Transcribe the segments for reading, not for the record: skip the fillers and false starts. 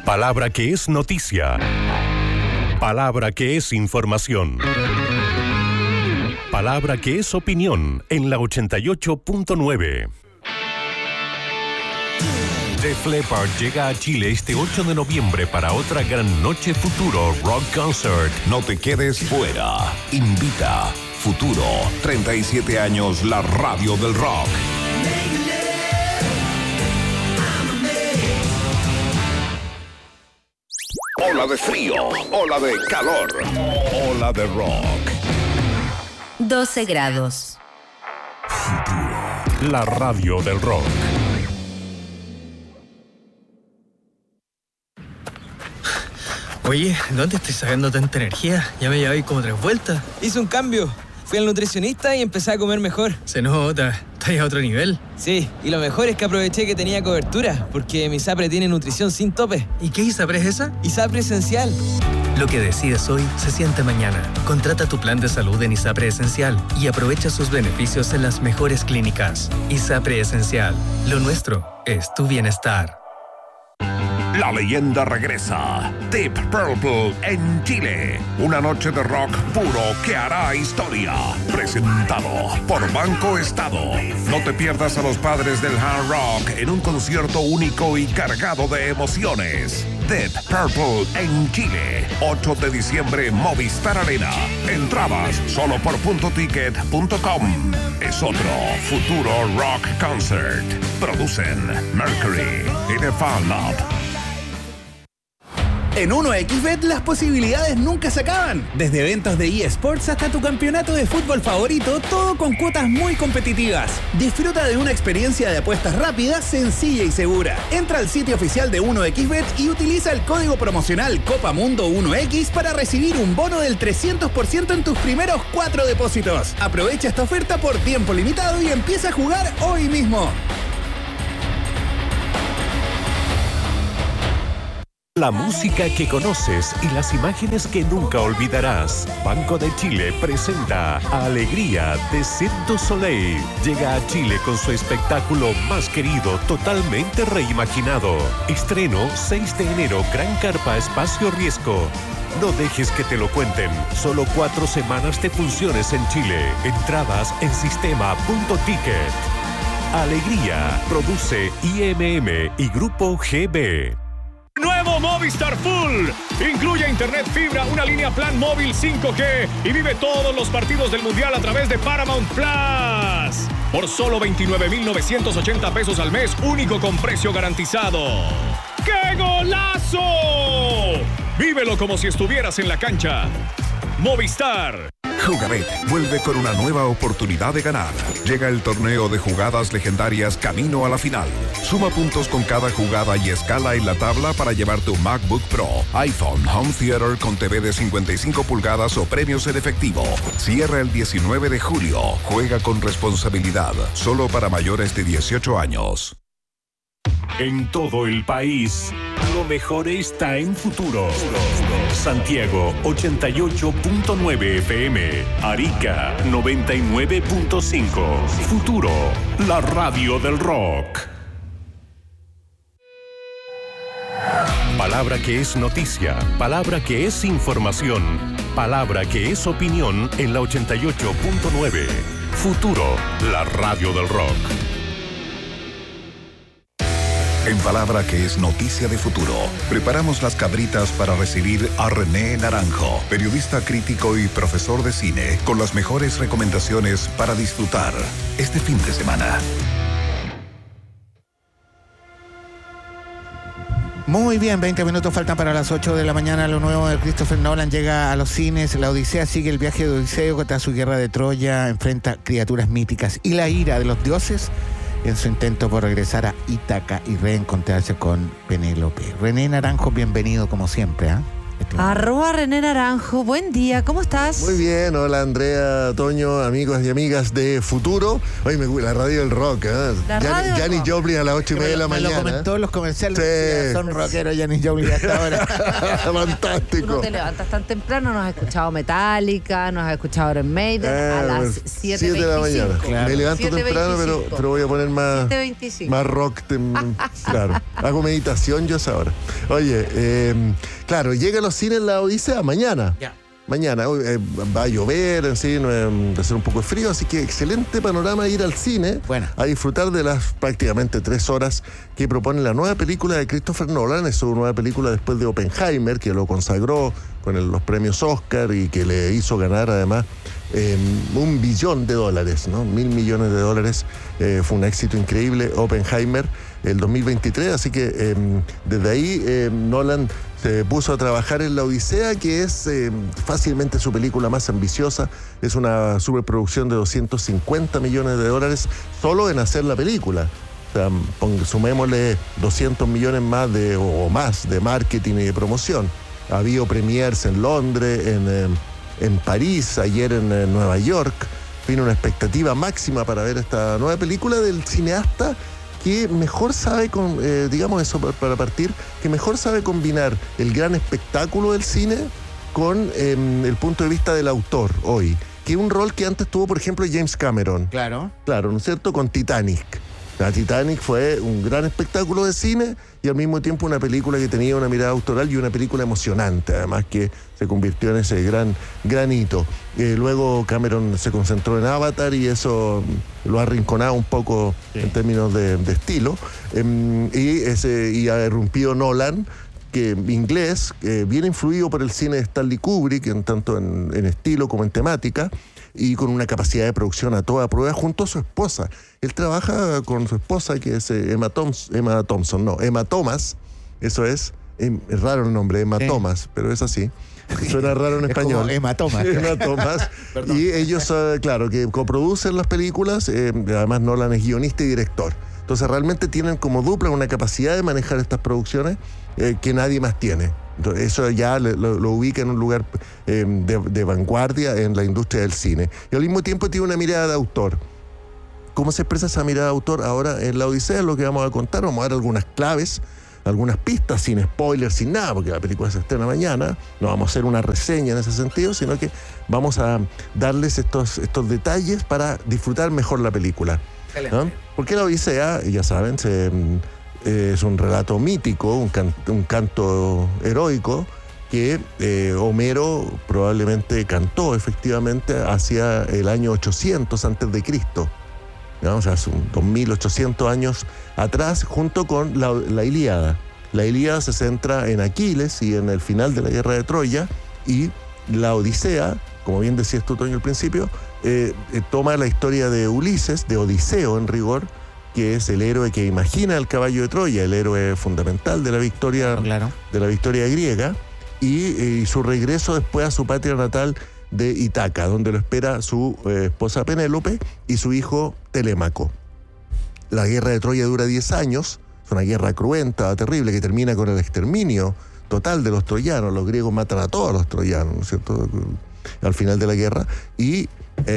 Palabra que es noticia. Palabra que es información. Palabra que es opinión en la 88.9. Def Leppard llega a Chile este 8 de noviembre para otra gran noche Futuro Rock Concert. No te quedes fuera. Invita Futuro. 37 años la radio del rock. Ola de frío, ola de calor, ola de rock. 12 grados. Futuro, la radio del rock. Oye, ¿dónde estoy sacando tanta energía? Ya me llevé como 3 vueltas. Hice un cambio. Fui al nutricionista y empecé a comer mejor. Se nota, estás a otro nivel. Sí, y lo mejor es que aproveché que tenía cobertura, porque mi ISAPRE tiene nutrición sin tope. ¿Y qué ISAPRE es esa? ISAPRE Esencial. Lo que decides hoy se siente mañana. Contrata tu plan de salud en ISAPRE Esencial y aprovecha sus beneficios en las mejores clínicas. ISAPRE Esencial. Lo nuestro es tu bienestar. La leyenda regresa. Deep Purple en Chile. Una noche de rock puro que hará historia. Presentado por Banco Estado. No te pierdas a los padres del hard rock en un concierto único y cargado de emociones. Deep Purple en Chile. 8 de diciembre, Movistar Arena. Entradas solo por .ticket.com. Es otro Futuro Rock Concert. Producen Mercury y The Fan Lab. En 1xBet las posibilidades nunca se acaban. Desde eventos de eSports hasta tu campeonato de fútbol favorito, todo con cuotas muy competitivas. Disfruta de una experiencia de apuestas rápida, sencilla y segura. Entra al sitio oficial de 1xBet y utiliza el código promocional COPAMUNDO1X para recibir un bono del 300% en tus primeros 4 depósitos. Aprovecha esta oferta por tiempo limitado y empieza a jugar hoy mismo. La música que conoces y las imágenes que nunca olvidarás. Banco de Chile presenta Alegría de Cirque du Soleil. Llega a Chile con su espectáculo más querido, totalmente reimaginado. Estreno 6 de enero, Gran Carpa Espacio Riesgo. No dejes que te lo cuenten. Solo 4 semanas de funciones en Chile. Entradas en sistema.ticket. Alegría. Produce IMM y Grupo GB. Nuevo Movistar Full. Incluye internet fibra, una línea plan móvil 5G y vive todos los partidos del Mundial a través de Paramount Plus. Por solo 29,980 pesos al mes, único con precio garantizado. ¡Qué golazo! Vívelo como si estuvieras en la cancha. Movistar. Jugabet vuelve con una nueva oportunidad de ganar. Llega el torneo de jugadas legendarias camino a la final. Suma puntos con cada jugada y escala en la tabla para llevar tu MacBook Pro, iPhone, Home Theater con TV de 55 pulgadas o premios en efectivo. Cierra el 19 de julio. Juega con responsabilidad. Solo para mayores de 18 años. En todo el país, lo mejor está en Futuro. Santiago 88.9 FM, Arica 99.5. Futuro, la radio del rock. Palabra que es noticia, palabra que es información, palabra que es opinión en la 88.9. Futuro, la radio del rock. En Palabra que es noticia de Futuro, preparamos las cabritas para recibir a René Naranjo, periodista crítico y profesor de cine, con las mejores recomendaciones para disfrutar este fin de semana. Muy bien, 20 minutos faltan para las 8 de la mañana. Lo nuevo de Christopher Nolan llega a los cines. La Odisea sigue el viaje de Odiseo contra su guerra de Troya, enfrenta criaturas míticas y la ira de los dioses en su intento por regresar a Ítaca y reencontrarse con Penélope. René Naranjo, bienvenido como siempre, ¿eh? @René Naranjo, buen día, ¿cómo estás? Muy bien, hola Andrea, Toño, amigos y amigas de Futuro. Oye, la radio del rock, ¿eh? Janis Joplin a las 8:30 de la mañana. Me lo comentó en los comerciales. Sí. Son rockeros Janis Joplin hasta ahora. Fantástico. Tú no te levantas tan temprano, nos has escuchado Metallica, nos has escuchado Iron Maiden a las 7:25. de la mañana. Claro. Me levanto temprano, pero voy a poner más rock. Claro, hago meditación yo a esa hora. Oye, claro, llega a los cines La Odisea mañana. Ya. Mañana va a llover, en sí, va a ser un poco de frío, así que excelente panorama ir al cine a disfrutar de las prácticamente 3 horas que propone la nueva película de Christopher Nolan. Es su nueva película después de Oppenheimer, que lo consagró con los premios Oscar y que le hizo ganar además $1 billón, ¿no? $1.000 millones. Fue un éxito increíble Oppenheimer el 2023, así que desde ahí Nolan se puso a trabajar en La Odisea, que es fácilmente su película más ambiciosa. Es una superproducción de $250 millones solo en hacer la película. O sea, sumémosle 200 millones más o más de marketing y de promoción. Ha habido premiers en Londres, en París, ayer en Nueva York. Tiene una expectativa máxima para ver esta nueva película del cineasta que mejor sabe, digamos eso para partir, que mejor sabe combinar el gran espectáculo del cine con el punto de vista del autor hoy, que es un rol que antes tuvo, por ejemplo, James Cameron. Claro, ¿no es cierto? Con Titanic. La Titanic fue un gran espectáculo de cine y al mismo tiempo una película que tenía una mirada autoral y una película emocionante, además que se convirtió en ese gran hito. Luego Cameron se concentró en Avatar y eso lo ha arrinconado un poco en términos de estilo. Y ha irrumpido Nolan, que inglés, bien influido por el cine de Stanley Kubrick, tanto en estilo como en temática, y con una capacidad de producción a toda prueba junto a su esposa. Él trabaja con su esposa, que es Emma Thomas, eso es raro el nombre, Emma Thomas, pero es así. Suena raro en español. Como Emma Thomas. Emma Thomas. Y ellos, claro, que coproducen las películas, además Nolan es guionista y director. Entonces realmente tienen como dupla una capacidad de manejar estas producciones que nadie más tiene. Entonces, eso ya lo ubica en un lugar de vanguardia en la industria del cine. Y al mismo tiempo tiene una mirada de autor. ¿Cómo se expresa esa mirada de autor ahora en La Odisea? Es lo que vamos a contar. Vamos a dar algunas claves, algunas pistas, sin spoilers, sin nada, porque la película se estrena mañana. No vamos a hacer una reseña en ese sentido, sino que vamos a darles estos detalles para disfrutar mejor la película, ¿no? Porque La Odisea, ya saben, es un relato mítico, un canto heroico que Homero probablemente cantó efectivamente hacia el año 800 antes de Cristo, ¿no? O sea, hace 2800 años atrás, junto con la Ilíada. La Ilíada se centra en Aquiles y en el final de la guerra de Troya, y la Odisea, como bien decías tú, Toño, al principio, toma la historia de Ulises, de Odiseo en rigor, que es el héroe que imagina el caballo de Troya, el héroe fundamental de la victoria, de la victoria griega, y su regreso después a su patria natal de Ítaca, donde lo espera su esposa Penélope y su hijo Telémaco. La guerra de Troya dura 10 años, es una guerra cruenta, terrible, que termina con el exterminio total de los troyanos. Los griegos matan a todos los troyanos, ¿no es cierto?, al final de la guerra, y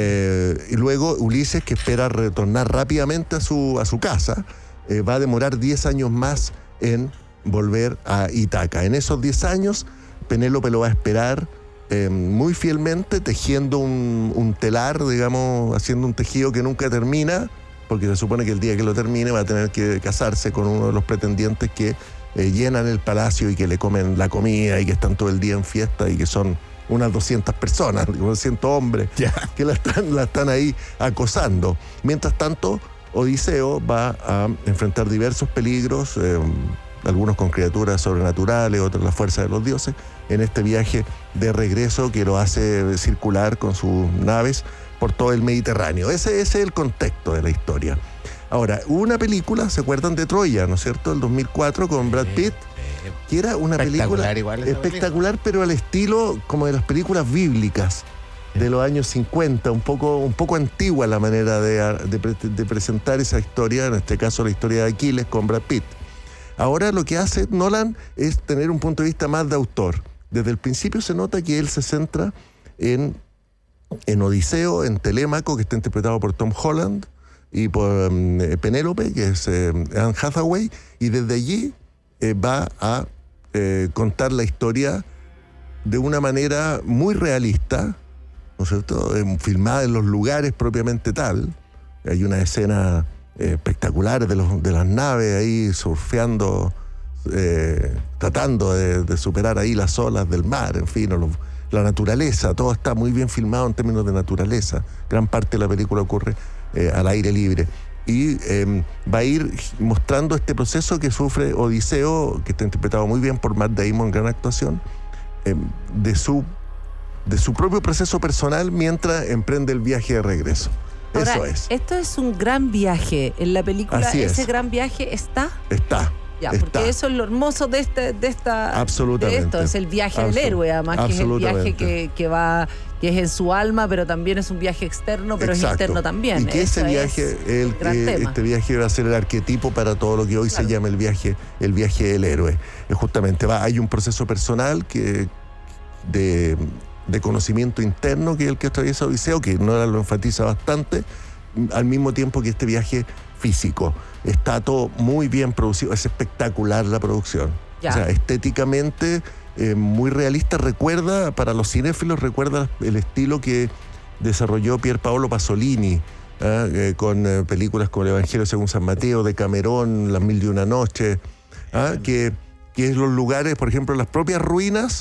luego Ulises, que espera retornar rápidamente a su casa, va a demorar 10 años más en volver a Ítaca. En esos 10 años, Penélope lo va a esperar muy fielmente, tejiendo un telar, digamos, haciendo un tejido que nunca termina, porque se supone que el día que lo termine va a tener que casarse con uno de los pretendientes que llenan el palacio y que le comen la comida y que están todo el día en fiesta y que son unas 200 personas, 200 hombres que la están ahí acosando. Mientras tanto, Odiseo va a enfrentar diversos peligros, algunos con criaturas sobrenaturales, otros la fuerza de los dioses, en este viaje de regreso que lo hace circular con sus naves por todo el Mediterráneo. Ese es el contexto de la historia. Ahora, hubo una película, ¿se acuerdan de Troya, no es cierto?, el 2004 con Brad Pitt, que era una película espectacular, pero al estilo como de las películas bíblicas de los años 50, un poco antigua la manera de presentar esa historia, en este caso la historia de Aquiles con Brad Pitt. Ahora lo que hace Nolan es tener un punto de vista más de autor. desde el principio se nota que él se centra en Odiseo, en Telémaco, que está interpretado por Tom Holland, y por Penélope, que es Anne Hathaway, y desde allí va a contar la historia de una manera muy realista, ¿no es cierto?, filmada en los lugares propiamente tal. Hay una escena espectacular de las naves ahí surfeando, tratando de superar ahí las olas del mar, en fin, la naturaleza, todo está muy bien filmado en términos de naturaleza. Gran parte de la película ocurre al aire libre. Y va a ir mostrando este proceso que sufre Odiseo, que está interpretado muy bien por Matt Damon, gran actuación, de su propio proceso personal mientras emprende el viaje de regreso. Ahora, eso es. Esto es un gran viaje. En la película, ese gran viaje está. Ya, porque eso es lo hermoso de esta. Absolutamente. De esto, es el viaje del héroe, además, que es el viaje que va, que es en su alma, pero también es un viaje externo, pero Exacto. es interno también. Y que ese viaje, este viaje va a ser el arquetipo para todo lo que hoy se llama el viaje del héroe. Justamente hay un proceso personal de conocimiento interno que es el que atraviesa Odiseo, que Nolan lo enfatiza bastante, al mismo tiempo que este viaje físico. Está todo muy bien producido, es espectacular la producción. Ya. O sea, estéticamente muy realista, para los cinéfilos recuerda el estilo que desarrolló Pier Paolo Pasolini, con películas como El Evangelio según San Mateo, de Camerón, Las Mil y una Noches, que es los lugares, por ejemplo, las propias ruinas,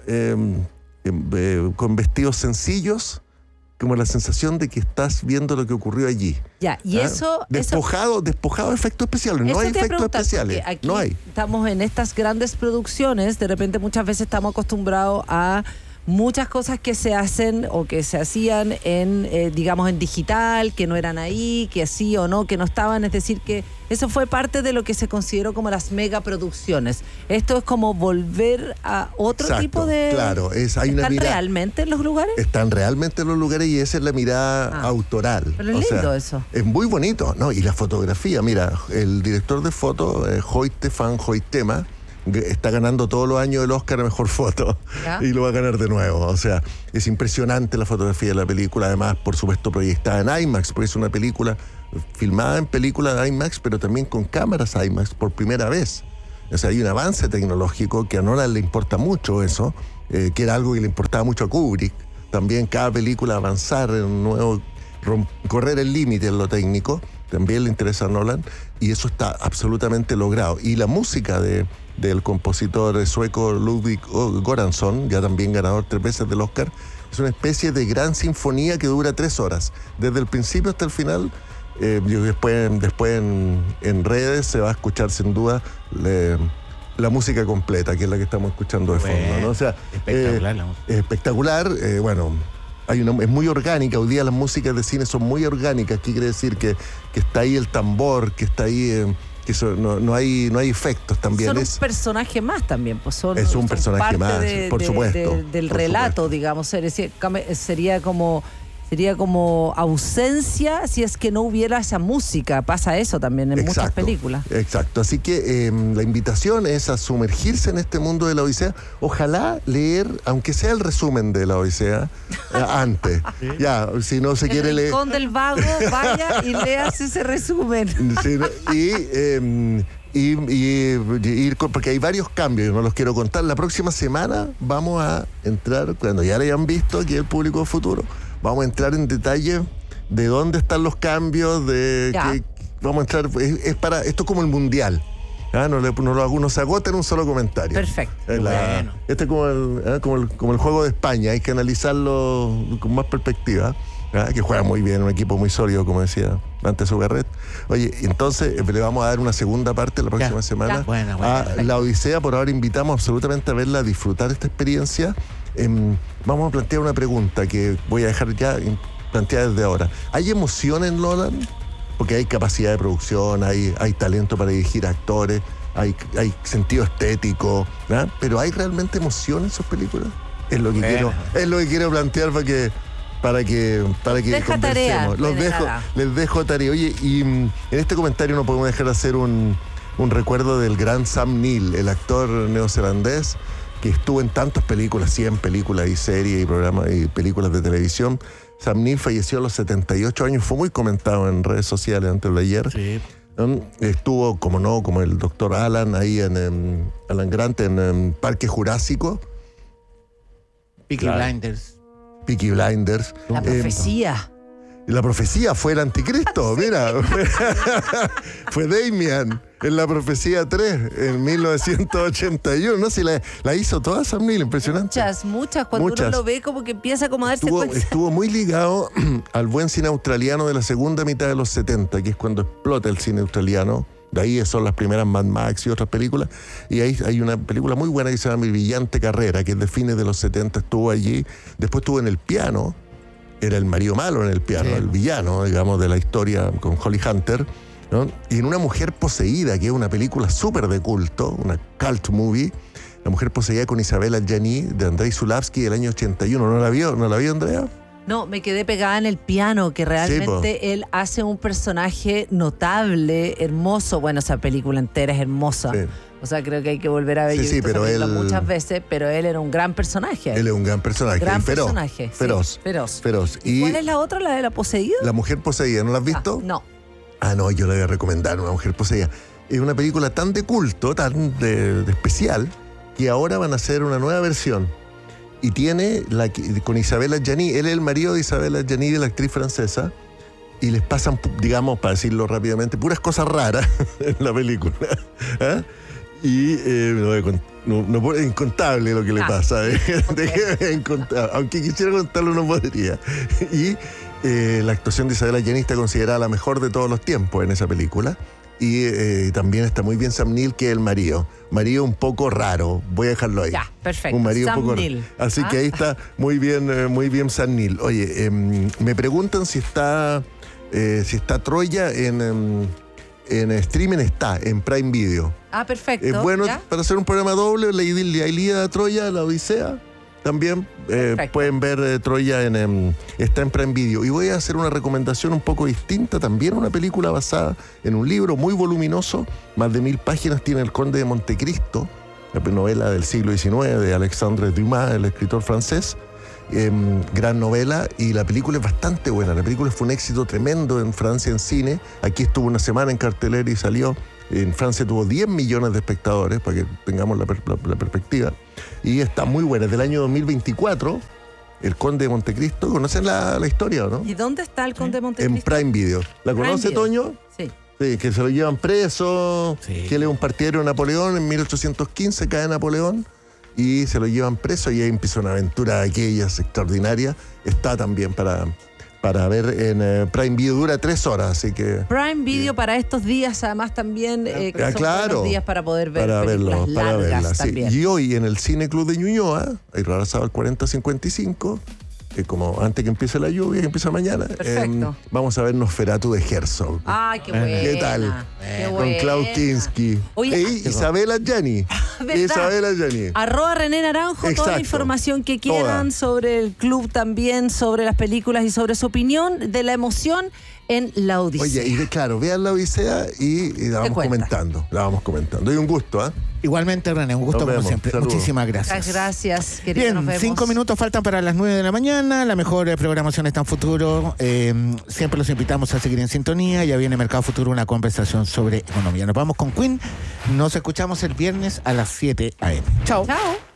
con vestidos sencillos, como la sensación de que estás viendo lo que ocurrió allí. Ya, y despojado de efectos especiales. No hay efectos especiales. Aquí no hay. Estamos en estas grandes producciones, de repente muchas veces estamos acostumbrados a muchas cosas que se hacen o que se hacían digamos, en digital, que no eran ahí, que sí o no, que no estaban. Es decir, que eso fue parte de lo que se consideró como las megaproducciones. Esto es como volver a otro tipo de... Claro, hay una ¿Están mirada, realmente en los lugares? Están realmente en los lugares y esa es la mirada autoral. Pero es lindo eso. Es muy bonito, ¿no? Y la fotografía, mira, el director de foto, Hoyte van Hoytema, está ganando todos los años el Oscar a Mejor Foto. ¿Ya? Y lo va a ganar de nuevo. O sea, es impresionante la fotografía de la película, además, por supuesto, proyectada en IMAX, porque es una película filmada en película de IMAX, pero también con cámaras IMAX por primera vez. O sea, hay un avance tecnológico que a Nolan le importa mucho eso, que era algo que le importaba mucho a Kubrick. También cada película avanzar en un nuevo, correr el límite en lo técnico, también le interesa a Nolan, y eso está absolutamente logrado. Y la música del compositor sueco Ludwig Göransson, ya también ganador 3 veces del Oscar, es una especie de gran sinfonía que dura 3 horas, desde el principio hasta el final. Después en redes se va a escuchar sin duda la música completa, que es la que estamos escuchando de fondo, ¿no? O sea, espectacular la música. Espectacular, bueno, es muy orgánica. Hoy día las músicas de cine son muy orgánicas. ¿Qué quiere decir? Que está ahí el tambor, que está ahí... que no hay efectos también. Son un personaje más también, pues es un personaje más, por supuesto. Del relato, digamos. Sería como ausencia si es que no hubiera esa música. Pasa eso también en muchas películas. Exacto. Así que la invitación es a sumergirse en este mundo de la Odisea. Ojalá leer, aunque sea el resumen de la Odisea, antes. ¿Sí? Ya, si no se quiere leer. El Rincón del Vago, vaya y leas ese resumen. Sí, porque hay varios cambios, no los quiero contar. La próxima semana vamos a entrar, cuando ya lo hayan visto aquí el público de Futuro, vamos a entrar en detalle de dónde están los cambios, vamos a entrar, esto es como el Mundial. No se agota en un solo comentario. Perfecto. Bueno. Este es como el juego de España, hay que analizarlo con más perspectiva. Que juega muy bien, un equipo muy sólido, como decía antes Ugarret. Oye, entonces le vamos a dar una segunda parte la próxima semana a la Odisea. Por ahora invitamos absolutamente a verla, a disfrutar esta experiencia. Vamos a plantear una pregunta que voy a dejar ya planteada desde ahora. ¿Hay emoción en Nolan? Porque hay capacidad de producción, hay talento para dirigir actores, hay sentido estético, ¿verdad? Pero ¿hay realmente emoción en sus películas? Es lo que quiero plantear para que deja tarea. Les dejo tarea. Oye, y en este comentario no podemos dejar de hacer un recuerdo del gran Sam Neill, el actor neozelandés que estuvo en tantas películas, 100 películas y series y programas y películas de televisión. Sam Neill falleció a los 78 años, fue muy comentado en redes sociales antes de ayer. Sí. Estuvo, como el doctor Alan ahí Alan Grant en Parque Jurásico. Peaky Blinders. Peaky Blinders. La profecía. La profecía fue el anticristo, mira. Fue Damian en La Profecía 3 en 1981. No sé, la hizo toda Sam Neill, impresionante. Muchas. Cuando uno lo ve, como que empieza como a darse cuenta. Estuvo muy ligado al buen cine australiano de la segunda mitad de los 70, que es cuando explota el cine australiano. De ahí son las primeras Mad Max y otras películas. Y ahí hay una película muy buena que se llama Mi Brillante Carrera, que es de fines de los 70, estuvo allí. Después estuvo en El Piano. Era el marido malo en El Piano, el villano, digamos, de la historia con Holly Hunter, ¿no? Y en Una Mujer Poseída, que es una película súper de culto, una cult movie, La Mujer Poseída con Isabella Adjani, de Andrei Zulavsky, del año 81. ¿No la vio, Andrea? No, me quedé pegada en El Piano, que realmente él hace un personaje notable, hermoso. Bueno, esa película entera es hermosa. Sí. O sea, creo que hay que volver a ver pero él muchas veces, pero él era un gran personaje. Él es un gran personaje. Feroz. ¿Y cuál es la otra, la de la poseída? La Mujer Poseída, ¿no la has visto? No. No, yo la voy a recomendar, Una Mujer Poseída. Es una película tan de culto, tan de especial, que ahora van a hacer una nueva versión. Y tiene con Isabella Adjani. Él es el marido de Isabella Adjani, de la actriz francesa. Y les pasan, digamos, para decirlo rápidamente, puras cosas raras en la película. ¿Ah? Y no es incontable lo que le pasa. Aunque quisiera contarlo, no podría. Y la actuación de Isabella Adjani está considerada la mejor de todos los tiempos en esa película. Y también está muy bien Sam Neill, que es el marido. Marido un poco raro, voy a dejarlo ahí. Ya, perfecto. Un marido Sam un poco Neill. Raro. Así que ahí está muy bien Sam Neill. Oye, me preguntan si está Troya en streaming, está en Prime Video. Perfecto. Es bueno ¿ya? Para hacer un programa doble, la Ilíada de Troya, la Odisea. También pueden ver Troya está en Prime Video. Y voy a hacer una recomendación un poco distinta, también una película basada en un libro muy voluminoso, más de 1000 páginas, tiene El Conde de Montecristo, la novela del siglo XIX de Alexandre Dumas, el escritor francés. Gran novela, y la película es bastante buena. La película fue un éxito tremendo en Francia en cine. Aquí estuvo una semana en cartelera y salió. En Francia tuvo 10 millones de espectadores, para que tengamos la perspectiva. Y está muy buena. Es del año 2024, El Conde de Montecristo. ¿Conocen la historia o no? ¿Y dónde está El Conde de Montecristo? En Prime Video. ¿La conoce, Toño? Sí. Sí, que se lo llevan preso, que él es un partidario de Napoleón. En 1815 cae Napoleón y se lo llevan preso, y ahí empieza una aventura de aquellas extraordinarias. Está también para ver en Prime Video, dura 3 horas, así que... Prime Video para estos días, además también son claro, buenos días para poder ver para películas verlo, para largas verla, también. Sí. Y hoy en el Cine Club de Ñuñoa, ahí Rara Sábal 4055, como antes que empiece la lluvia, que empieza mañana, vamos a ver Nosferatu de Herzog. ¡Ay, qué buena! ¿Qué tal? Qué con Klaus Kinski. Oye, Isabella Adjani. Isabella Adjani. @ René Naranjo. Exacto. Toda la información que quieran sobre el club también, sobre las películas y sobre su opinión de la emoción en La Odisea. Oye, y claro, vean La Odisea y la vamos comentando. La vamos comentando. Y un gusto, ¿eh? Igualmente, René, un gusto como siempre. Saludos. Muchísimas gracias. Muchas gracias, querido. Bien, nos vemos. 5 minutos faltan para las 9 de la mañana. La mejor programación está en Futuro. Siempre los invitamos a seguir en sintonía. Ya viene Mercado Futuro, una conversación sobre economía. Nos vamos con Queen. Nos escuchamos el viernes a las 7 a.m. Chao. Chao.